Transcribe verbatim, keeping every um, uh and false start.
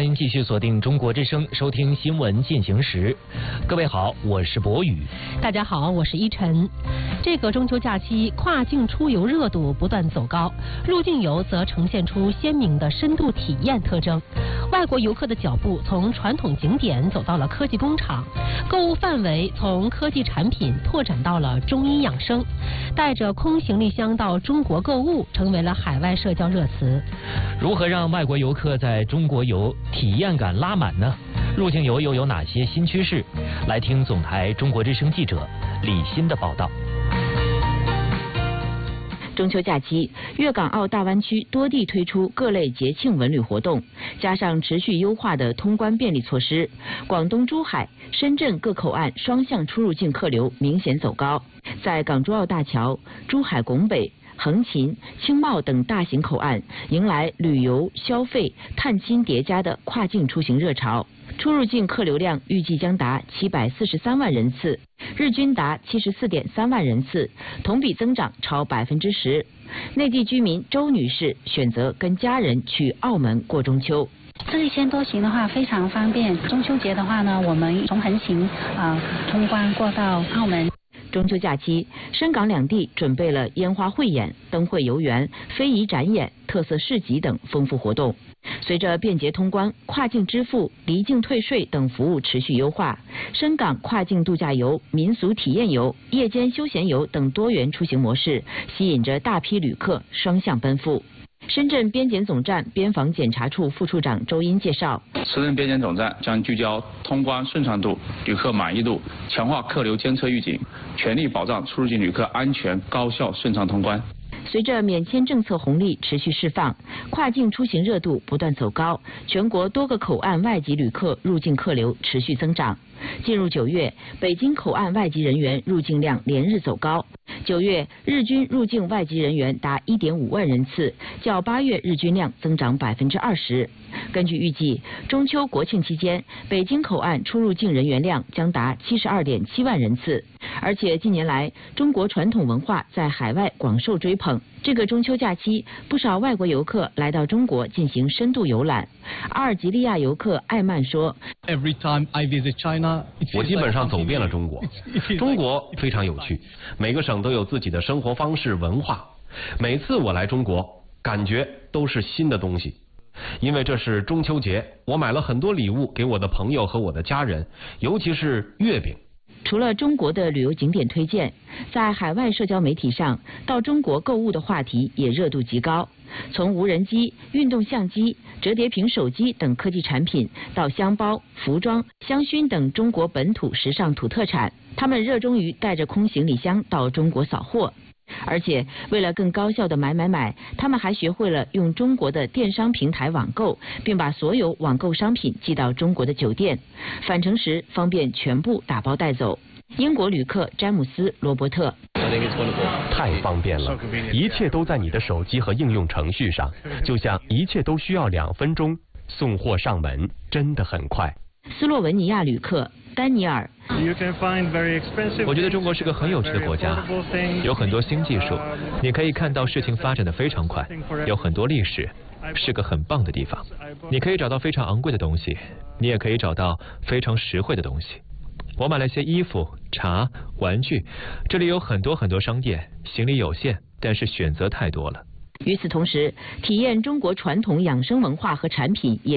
欢迎继续锁定中国之声，收听新闻进行时。各位好，我是博宇。 大家好，我是依晨。这个中秋假期，跨境出游热度不断走高，入境游则呈现出鲜明的深度体验特征。外国游客的脚步从传统景点走到了科技工厂，购物范围从科技产品拓展到了中医养生。带着空行李箱到中国购物，成为了海外社交热词。 如何让外国游客在中国游体验感拉满呢？入境游又有哪些新趋势？来听总台中国之声记者李欣的报道。 中秋假期，粤港澳大湾区多地推出各类节庆文旅活动，加上持续优化的通关便利措施，广东珠海、深圳各口岸双向出入境客流明显走高。在港珠澳大桥、珠海拱北、横琴、青茂等大型口岸迎来旅游、消费、探亲叠加的跨境出行热潮，出入境客流量预计将达七百四十三万人次，日均达七十四点三万人次，同比增长超百分之十。内地居民周女士选择跟家人去澳门过中秋。 这一千多行的话非常方便，中秋节的话呢，我们从横琴啊、呃、通关过到澳门。 中秋假期，深港两地准备了烟花汇演、灯会游园、非遗展演、特色市集等丰富活动。随着便捷通关、跨境支付、离境退税等服务持续优化，深港跨境度假游、民俗体验游、夜间休闲游等多元出行模式，吸引着大批旅客双向奔赴。深圳边检总站边防检查处副处长周英介绍， 深圳边检总站将聚焦通关顺畅度、旅客满意度，强化客流监测预警，全力保障出入境旅客安全、高效、顺畅通关。 随着免签政策红利持续释放，跨境出行热度不断走高，全国多个口岸外籍旅客入境客流持续增长。进入九月，北京口岸外籍人员入境量连日走高，九月日均入境外籍人员达 一点五万人次，较八月日均量增长百分之二十。根据预计，中秋国庆期间，北京口岸出入境人员量将达 七十二点七万人次。而且近年来，中国传统文化在海外广受追捧。这个中秋假期，不少外国游客来到中国进行深度游览。阿尔及利亚游客艾曼说：“ 我基本上走遍了中国，中国非常有趣，每个省都有自己的生活方式、文化。每次我来中国，感觉都是新的东西。因为这是中秋节，我买了很多礼物给我的朋友和我的家人，尤其是月饼。” 除了中国的旅游景点推荐，在海外社交媒体上，到中国购物的话题也热度极高。从无人机、运动相机、折叠屏手机等科技产品，到香包、服装、香薰等中国本土时尚土特产，他们热衷于带着空行李箱到中国扫货。而且为了更高效的买买买，他们还学会了用中国的电商平台网购，并把所有网购商品寄到中国的酒店，返程时方便全部打包带走。英国旅客詹姆斯·罗伯特： 太方便了，一切都在你的手机和应用程序上，就像一切都需要两分钟，送货上门真的很快。 斯洛文尼亚旅客丹尼尔： 我觉得中国是个很有趣的国家，有很多新技术，你可以看到事情发展的非常快，有很多历史，是个很棒的地方。你可以找到非常昂贵的东西，你也可以找到非常实惠的东西。我买了些衣服、茶、玩具，这里有很多很多商店，行李有限，但是选择太多了。 与此同时，体验中国传统养生文化和产品也